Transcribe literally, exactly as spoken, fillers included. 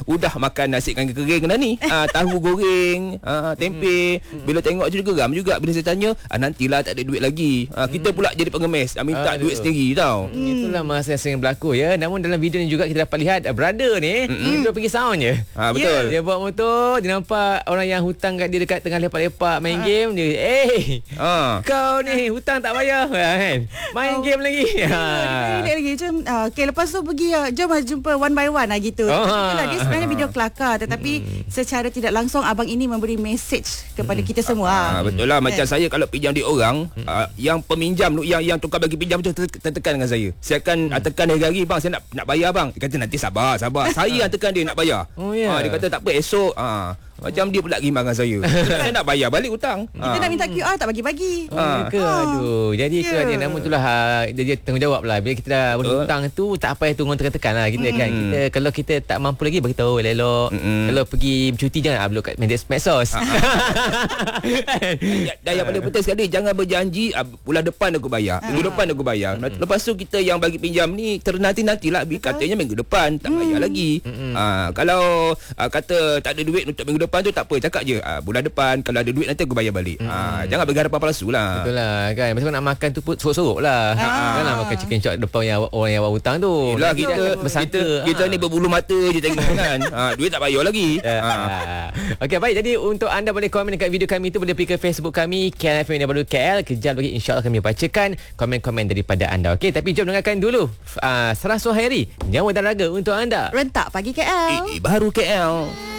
udah makan nasi ikan kering dah ni. Ah, tahu goreng, ah, tempe. Bila tengok je geram juga. Bila saya tanya, ah, nantilah tak ada duit lagi. Ah, kita pula jadi pengemis, ah, minta Aduh. duit sendiri tau. Hmm. Itulah masa yang sering berlaku ya. Namun dalam video ni juga kita dapat lihat uh, brother ni mm-hmm. dia pergi sound je. Ah, betul. Dia bawa motor, dia nampak orang yang hutang kat dia dekat tengah lepak-lepak main ha. game, dia eh Ah. kau ni hutang tak bayar kan. Main oh. game lagi. Ha. Dia lagi macam uh, okay, lepas tu pergi uh, jom jumpa one by one lah gitu. Oh. Itulah dia sebenarnya video kelakar tetapi hmm. secara tidak langsung abang ini memberi message kepada hmm. kita semua. Ah, betul lah. Macam saya kalau pinjam di orang, hmm. uh, yang peminjam tu, yang yang tukar bagi pinjam tu tertekan dengan saya. Saya akan hmm. tekan dia hari, bang saya nak nak bayar bang. Dia kata nanti sabar, sabar. Saya yang tekan dia nak bayar. Oh, yeah. ah, dia kata tak apa esok. Ah. Macam dia pula rimbang dengan saya. Saya nak bayar balik hutang. Kita ha. nak minta Q R tak bagi-bagi. Oh, ke? Aduh. Jadi yeah. ke dia namun itulah ha, dia, dia tanggungjawab lah. Bila kita dah berhutang tu tak payah tunggu tekan-tekan lah kita mm. kan. Kita kalau kita tak mampu lagi bagi tahu elok. Mm-mm. Kalau pergi bercuti jangan upload kat media medsos. Dan yang paling penting sekali, jangan berjanji uh, bulan depan aku bayar. Minggu depan aku bayar. Mm-mm. Lepas tu kita yang bagi pinjam ni ternanti-nantilah. Katanya minggu depan tak bayar mm. lagi. Uh, kalau uh, kata tak ada duit untuk minggu depan tu tak apa, cakap je ah, bulan depan kalau ada duit nanti aku bayar balik. Hmm. Ah, jangan bagi harapan palsu lah. Betul lah kan. Masa nak makan tu pun sorok-sorok lah. Ah. Janganlah makan chicken chop depan yang orang yang awak hutang tu. Yalah, kita kita, kita ha. ni berbulu mata je tengok kan. Ah, duit tak bayar lagi. Ah. Okey baik, jadi untuk anda boleh komen dekat video kami tu, boleh pergi ke Facebook kami K L F M Media Baru K L. Kejap lagi insya-Allah kami bacakan komen-komen daripada anda. Okey, tapi jom dengarkan dulu uh, Sarah Suhairi, Nyawa dan Raga untuk anda. Rentak Pagi K L. Eh, eh, baru K L.